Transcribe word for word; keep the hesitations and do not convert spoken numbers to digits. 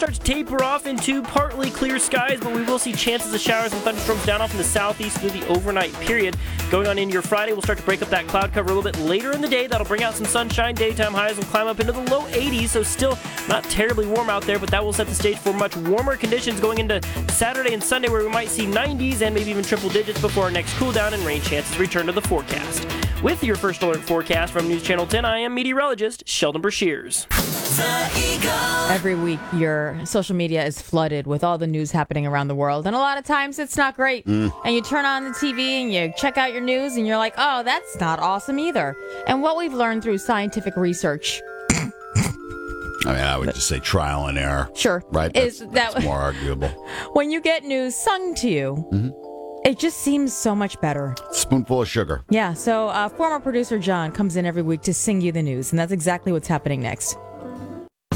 start to taper off into partly clear skies, but we will see chances of showers and thunderstorms down off in the southeast through the overnight period. Going on into your Friday, we'll start to break up that cloud cover a little bit later in the day. That'll bring out some sunshine. Daytime highs will climb up into the low eighties, so still not terribly warm out there, but that will set the stage for much warmer conditions going into Saturday and Sunday, where we might see nineties and maybe even triple digits before our next cool down and rain chances return to the forecast. With your first alert forecast from News Channel ten, I am meteorologist Sheldon Brashears. Every week, your social media is flooded with all the news happening around the world, and a lot of times it's not great. Mm. And you turn on the T V and you check out your news, and you're like, oh, that's not awesome either. And what we've learned through scientific research, I mean, I would just say trial and error. Sure. Right? Is that's, that that's more arguable. When you get news sung to you, mm-hmm. it just seems so much better. Spoonful of sugar. Yeah, so uh, former producer John comes in every week to sing you the news, and that's exactly what's happening next.